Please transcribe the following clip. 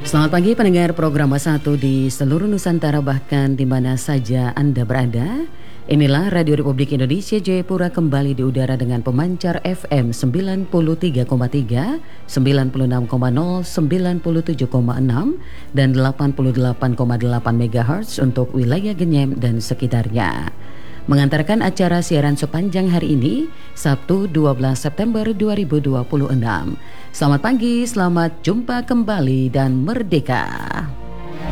Selamat pagi pendengar program satu di seluruh Nusantara bahkan di mana saja Anda berada. Inilah Radio Republik Indonesia Jayapura kembali di udara dengan pemancar FM 93,3, 96,0, 97,6 dan 88,8 MHz untuk wilayah Genyem dan sekitarnya. Mengantarkan acara siaran sepanjang hari ini, Sabtu 12 September 2026. Selamat pagi, selamat jumpa kembali dan merdeka.